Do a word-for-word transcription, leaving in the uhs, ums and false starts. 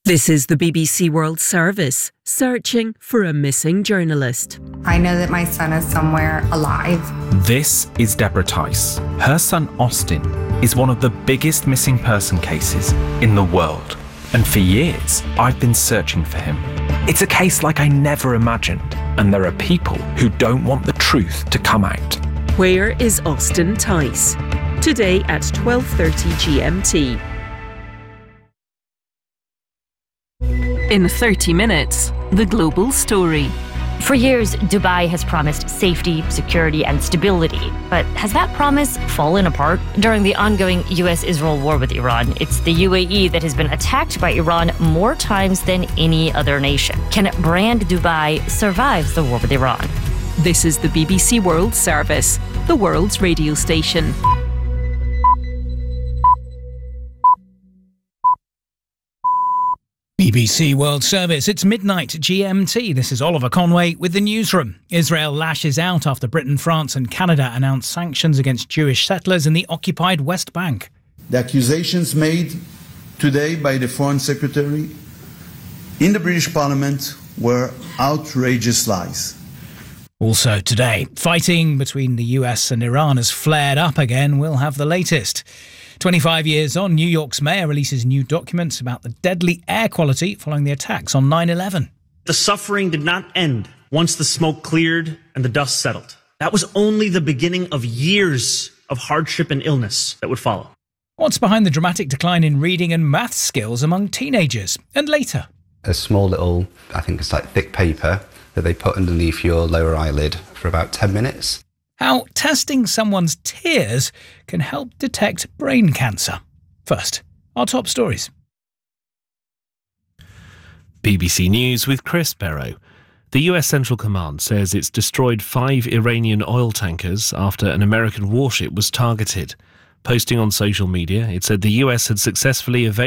This is the B B C World Service, searching for a missing journalist. I know that my son is somewhere alive. This is Deborah Tice. Her son Austin is one of the biggest missing person cases in the world. And for years, I've been searching for him. It's a case like I never imagined, and there are people who don't want the truth to come out. Where is Austin Tice? Today at twelve thirty G M T. In thirty minutes, the global story. For years, Dubai has promised safety, security, and stability. But has that promise fallen apart? During the ongoing U S Israel war with Iran, it's the U A E that has been attacked by Iran more times than any other nation. Can brand Dubai survive the war with Iran? This is the B B C World Service, the world's radio station. B B C World Service, it's midnight G M T. This is Oliver Conway with the newsroom. Israel lashes out after Britain, France and Canada announced sanctions against Jewish settlers in the occupied West Bank. The accusations made today by the Foreign Secretary in the British Parliament were outrageous lies. Also today, fighting between the U S and Iran has flared up again. We'll have the latest. twenty-five years on, New York's mayor releases new documents about the deadly air quality following the attacks on nine eleven. The suffering did not end once the smoke cleared and the dust settled. That was only the beginning of years of hardship and illness that would follow. What's behind the dramatic decline in reading and maths skills among teenagers? And later, a small little, I think it's like thick paper that they put underneath your lower eyelid for about ten minutes. How testing someone's tears can help detect brain cancer. First, our top stories. B B C News with Chris Barrow. The U S Central Command says it's destroyed five Iranian oil tankers after an American warship was targeted. Posting on social media, it said the U S had successfully evaded